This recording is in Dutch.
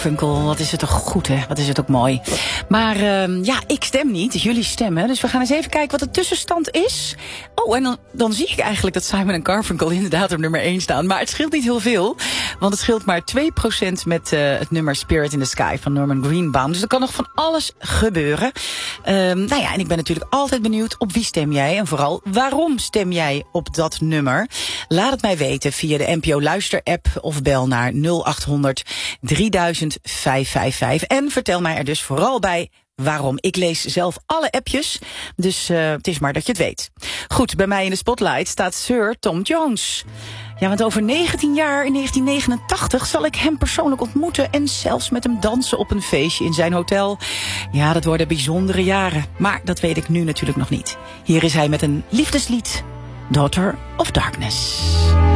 Funkel, wat is het toch goed, hè? Wat is het ook mooi. Maar ik stem niet, dus jullie stemmen. Dus we gaan eens even kijken wat de tussenstand is. Oh, en dan zie ik eigenlijk dat Simon en Garfunkel inderdaad op nummer 1 staan. Maar het scheelt niet heel veel, want het scheelt maar 2% met het nummer Spirit in the Sky van Norman Greenbaum. Dus er kan nog van alles gebeuren. En ik ben natuurlijk altijd benieuwd op wie stem jij en vooral waarom stem jij op dat nummer. Laat het mij weten via de NPO Luister-app of bel naar 0800 3000 555. En vertel mij er dus vooral bij waarom. Ik lees zelf alle appjes, dus het is maar dat je het weet. Goed, bij mij in de spotlight staat Sir Tom Jones. Ja, want over 19 jaar, in 1989, zal ik hem persoonlijk ontmoeten en zelfs met hem dansen op een feestje in zijn hotel. Ja, dat worden bijzondere jaren, maar dat weet ik nu natuurlijk nog niet. Hier is hij met een liefdeslied, Daughter of Darkness.